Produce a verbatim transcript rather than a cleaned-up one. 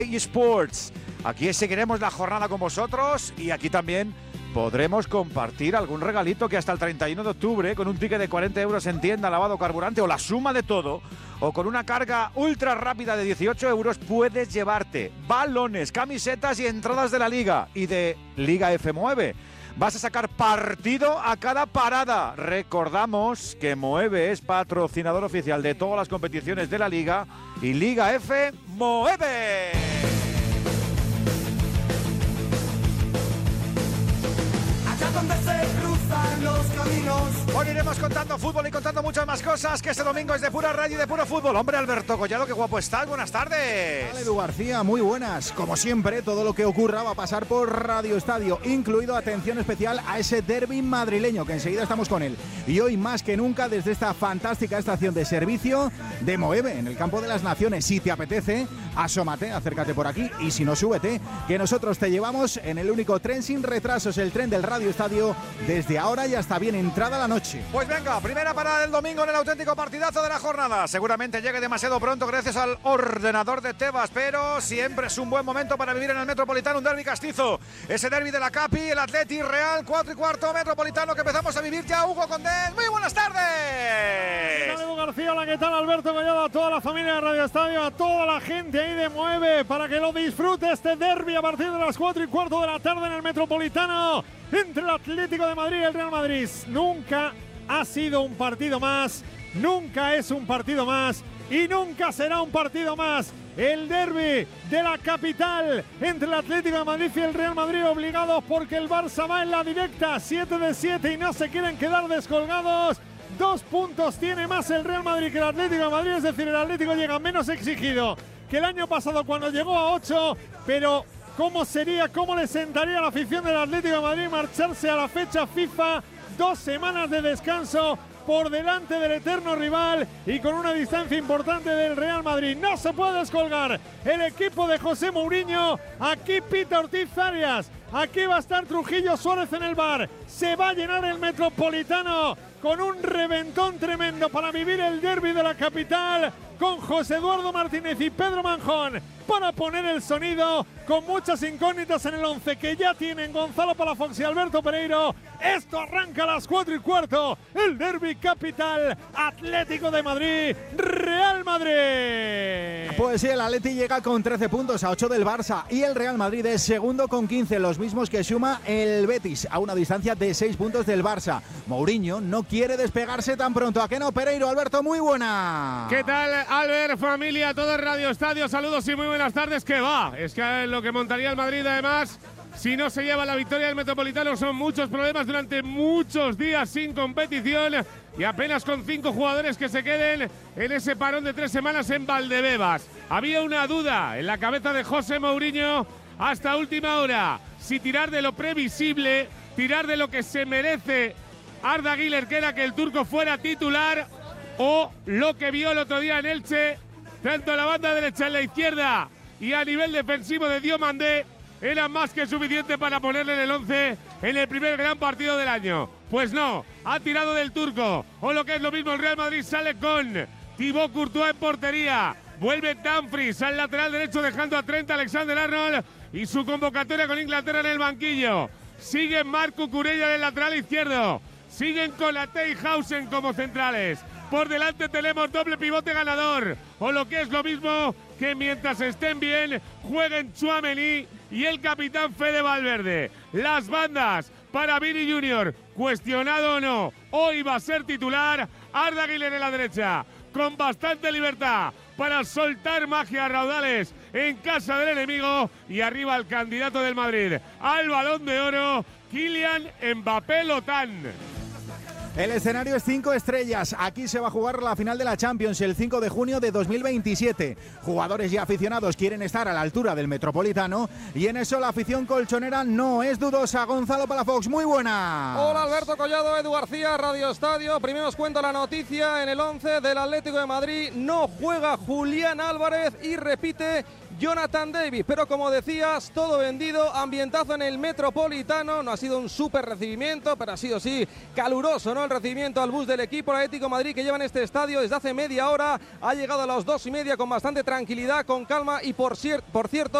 eSports. Aquí seguiremos la jornada con vosotros y aquí también podremos compartir algún regalito que hasta el treinta y uno de octubre, con un ticket de cuarenta euros en tienda, lavado, carburante o la suma de todo, o con una carga ultra rápida de dieciocho euros, puedes llevarte balones, camisetas y entradas de la Liga y de Liga F nueve. Vas a sacar partido a cada parada. Recordamos que Moeve es patrocinador oficial de todas las competiciones de la Liga y Liga F Moeve. Donde se cruzan los caminos. Hoy iremos contando fútbol y contando muchas más cosas, que este domingo es de pura radio y de puro fútbol. Hombre, Alberto Collado, qué guapo estás, buenas tardes. Vale, Edu García, muy buenas. Como siempre, todo lo que ocurra va a pasar por Radio Estadio, incluido atención especial a ese derbi madrileño, que enseguida estamos con él. Y hoy más que nunca, desde esta fantástica estación de servicio de Moeve, en el Campo de las Naciones. Si te apetece, asómate, acércate por aquí, y si no, súbete, que nosotros te llevamos en el único tren sin retrasos, el tren del Radio Estadio, desde ahora y hasta bien entrada la noche. Pues venga, primera parada del domingo en el auténtico partidazo de la jornada. Seguramente llegue demasiado pronto gracias al ordenador de Tebas, pero siempre es un buen momento para vivir en el Metropolitano un derbi castizo. Ese derbi de la Capi, el Atleti Real, cuatro y cuarto Metropolitano que empezamos a vivir ya. Hugo Condés, muy buenas tardes. ¿Qué tal, Edu García? Hola, ¿qué tal, Alberto Collado? A toda la familia de Radio Estadio, a toda la gente ahí de Mueve, para que lo disfrute este derbi a partir de las cuatro y cuarto de la tarde en el Metropolitano, entre el Atlético de Madrid y el Real Madrid. Nunca ha sido un partido más, nunca es un partido más y nunca será un partido más. El derbi de la capital entre el Atlético de Madrid y el Real Madrid, obligados porque el Barça va en la directa, siete de siete y no se quieren quedar descolgados. Dos puntos tiene más el Real Madrid que el Atlético de Madrid, es decir, el Atlético llega menos exigido que el año pasado cuando llegó a ocho, pero ¿cómo sería, cómo le sentaría a la afición del Atlético de Madrid marcharse a la fecha FIFA? Dos semanas de descanso por delante del eterno rival y con una distancia importante del Real Madrid. No se puede descolgar el equipo de José Mourinho. Aquí Pita Ortiz Arias, aquí va a estar Trujillo Suárez en el bar. Se va a llenar el Metropolitano con un reventón tremendo para vivir el derbi de la capital, con José Eduardo Martínez y Pedro Manjón para poner el sonido, con muchas incógnitas en el once que ya tienen Gonzalo Palafox y Alberto Pereiro. Esto arranca a las cuatro y cuarto, el derbi capital, Atlético de Madrid, Real Madrid. Pues sí, el Atleti llega con trece puntos a ocho del Barça y el Real Madrid es segundo con quince, los mismos que suma el Betis, a una distancia de seis puntos del Barça. Mourinho no quiere despegarse tan pronto. ¿A qué no, Pereiro? Alberto, muy buena. ¿Qué tal, Albert, familia, todo el Radio Estadio? Saludos y muy buenas tardes. ¿Qué va? Es que lo que montaría el Madrid, además, si no se lleva la victoria del Metropolitano, son muchos problemas durante muchos días sin competición y apenas con cinco jugadores que se queden en ese parón de tres semanas en Valdebebas. Había una duda en la cabeza de José Mourinho hasta última hora, si tirar de lo previsible, tirar de lo que se merece Arda Güler, que era que el turco fuera titular, o lo que vio el otro día en Elche, tanto en la banda derecha, en la izquierda y a nivel defensivo de Diomandé, era más que suficiente para ponerle en el once en el primer gran partido del año. Pues no, ha tirado del turco, o lo que es lo mismo, el Real Madrid sale con Thibaut Courtois en portería, vuelve Dumfries al lateral derecho dejando a Trent Alexander-Arnold y su convocatoria con Inglaterra en el banquillo. Sigue Marco Cucurella en el lateral izquierdo, siguen con la Teichhausen como centrales. Por delante tenemos doble pivote ganador, o lo que es lo mismo, que mientras estén bien, jueguen Tchouaméni y el capitán Fede Valverde. Las bandas para Vini Junior, cuestionado o no, hoy va a ser titular. Arda Güler en la derecha, con bastante libertad para soltar magia a raudales en casa del enemigo. Y arriba el candidato del Madrid al Balón de Oro, Kylian Mbappé Lotán. El escenario es cinco estrellas. Aquí se va a jugar la final de la Champions el cinco de junio de dos mil veintisiete. Jugadores y aficionados quieren estar a la altura del Metropolitano y en eso la afición colchonera no es dudosa. Gonzalo Palafox, muy buena. Hola, Alberto Collado, Edu García, Radio Estadio. Primero os cuento la noticia. En el once del Atlético de Madrid no juega Julián Álvarez y repite Jonathan David. Pero como decías, todo vendido, ambientazo en el Metropolitano. No ha sido un súper recibimiento, pero ha sido sí caluroso, ¿no? El recibimiento al bus del equipo Atlético de Madrid que lleva en este estadio desde hace media hora. Ha llegado a las dos y media con bastante tranquilidad, con calma y por, por cierto